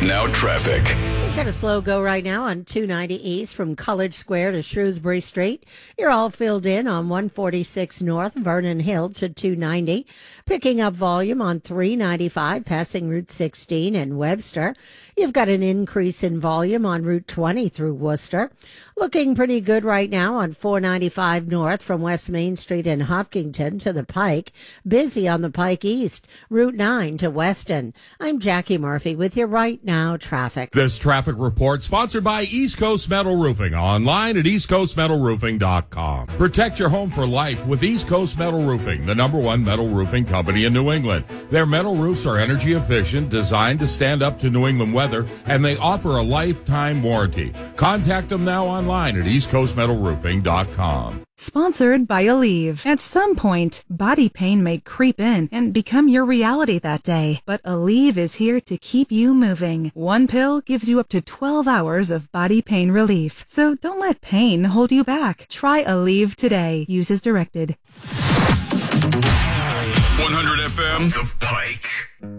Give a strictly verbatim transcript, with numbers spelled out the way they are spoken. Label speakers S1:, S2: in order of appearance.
S1: Now traffic.
S2: Got a slow go right now on two ninety East from College Square to Shrewsbury Street. You're all filled in on one forty-six North, Vernon Hill to two ninety. Picking up volume on three ninety-five, passing Route sixteen and Webster. You've got an increase in volume on Route twenty through Worcester. Looking pretty good right now on four ninety-five North from West Main Street in Hopkinton to the Pike. Busy on the Pike East, Route nine to Weston. I'm Jackie Murphy with your Right Now traffic.
S3: This traffic report sponsored by East Coast Metal Roofing, online at east coast metal roofing dot com. Protect your home for life with East Coast Metal Roofing, the number one metal roofing company in New England. Their metal roofs are energy efficient, designed to stand up to New England weather, and they offer a lifetime warranty. Contact them now online at east coast metal roofing dot com.
S4: Sponsored by Aleve. At some point, body pain may creep in and become your reality that day. But Aleve is here to keep you moving. One pill gives you up to twelve hours of body pain relief. So don't let pain hold you back. Try Aleve today. Use as directed.
S1: one hundred F M, The Pike.